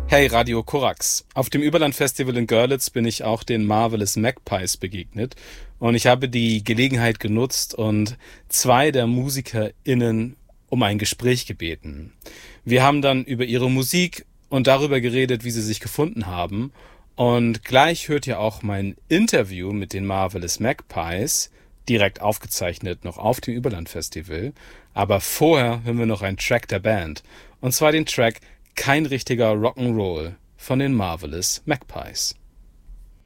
Hey, Radio Korax. Auf dem Überland-Festival in Görlitz bin ich auch den Marvelous Magpies begegnet und ich habe die Gelegenheit genutzt und zwei der MusikerInnen um ein Gespräch gebeten. Wir haben dann über ihre Musik und darüber geredet, wie sie sich gefunden haben, und gleich hört ihr auch mein Interview mit den Marvelous Magpies, direkt aufgezeichnet noch auf dem Überland-Festival. Aber vorher hören wir noch einen Track der Band, und zwar den Track Kein richtiger Rock'n'Roll von den Marvelous Magpies.